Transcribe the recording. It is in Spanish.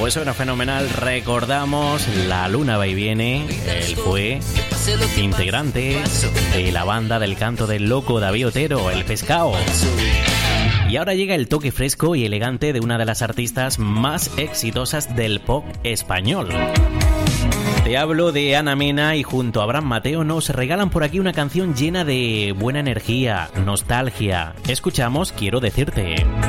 Pues suena fenomenal. Recordamos La Luna va y viene. Él fue integrante de la banda del canto del loco David Otero, El Pescado. Y ahora llega el toque fresco y elegante de una de las artistas más exitosas del pop español. Te hablo de Ana Mena y junto a Abraham Mateo nos regalan por aquí una canción llena de buena energía, nostalgia. Escuchamos Quiero decirte.